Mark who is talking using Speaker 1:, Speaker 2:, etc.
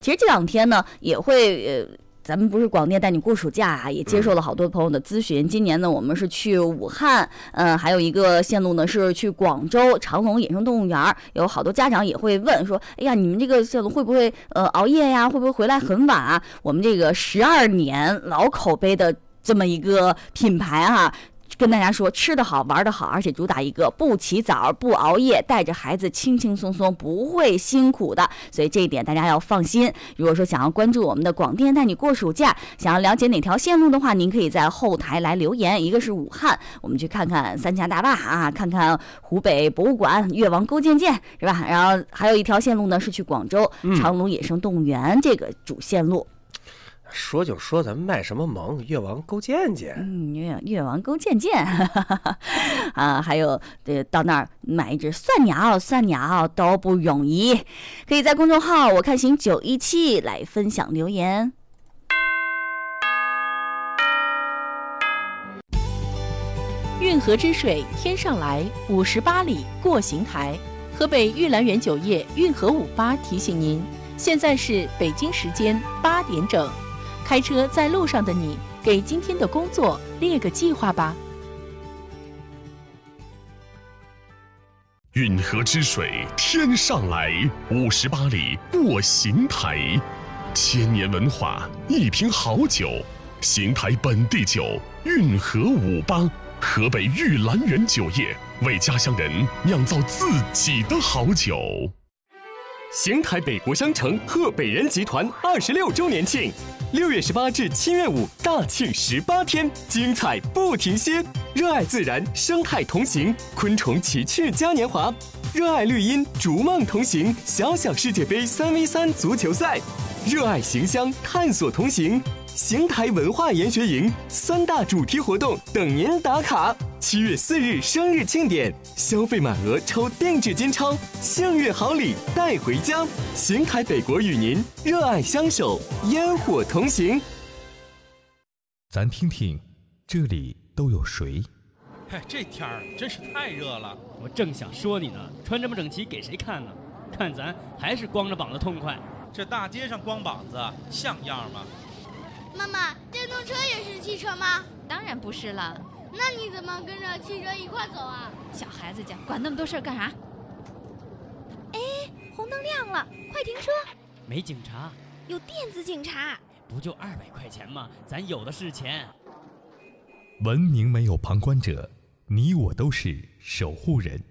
Speaker 1: 其实这2天呢，也会咱们不是广电带你过暑假啊，也接受了好多朋友的咨询。今年呢，我们是去武汉，还有一个线路呢是去广州长隆野生动物园。有好多家长也会问说，哎呀，你们这个线路会不会熬夜呀？会不会回来很晚啊？我们这个12年老口碑的这么一个品牌哈。跟大家说，吃得好，玩得好，而且主打一个不起早、不熬夜，带着孩子轻轻松松，不会辛苦的。所以这一点大家要放心。如果说想要关注我们的广电带你过暑假，想要了解哪条线路的话，您可以在后台来留言。一个是武汉，我们去看看三峡大坝啊，看看湖北博物馆、越王勾践剑，是吧？然后还有一条线路呢是去广州长隆野生动物园这个主线路。
Speaker 2: 说就说咱们卖什么萌？越王勾践剑，
Speaker 1: 越王勾践剑，啊，还有到那儿买一只蒜鸟都不容易。可以在公众号我看行917来分享留言。
Speaker 3: 运河之水天上来，58里过邢台。河北玉兰园酒业运河58提醒您，现在是北京时间8点整。开车在路上的你，给今天的工作列个计划吧。
Speaker 4: 运河之水天上来，58里过邢台。千年文化，一瓶好酒，邢台本地酒运河58，河北玉兰园酒业为家乡人酿造自己的好酒。
Speaker 5: 邢台北国商城贺北人集团26周年庆，6月18至7月5大庆18天，精彩不停歇。热爱自然，生态同行，昆虫奇趣嘉年华；热爱绿荫，逐梦同行，小小世界杯3v3足球赛；热爱邢乡，探索同行。邢台文化研学营3大主题活动等您打卡。7月4日生日庆典，消费满额抽定制金钞，幸运好礼带回家。邢台北国与您热爱相守，烟火同行。
Speaker 6: 咱听听，这里都有谁？
Speaker 7: 哎，这天儿真是太热了。
Speaker 8: 我正想说你呢，穿这么整齐给谁看呢？看咱还是光着膀子痛快。
Speaker 7: 这大街上光膀子像样吗？
Speaker 9: 妈妈，电动车也是汽车吗？
Speaker 10: 当然不是了。
Speaker 9: 那你怎么跟着汽车一块走啊？
Speaker 10: 小孩子家管那么多事儿干啥？哎，红灯亮了，快停车！
Speaker 8: 没警察，
Speaker 10: 有电子警察。
Speaker 8: 不就200块钱吗？咱有的是钱。
Speaker 6: 文明没有旁观者，你我都是守护人。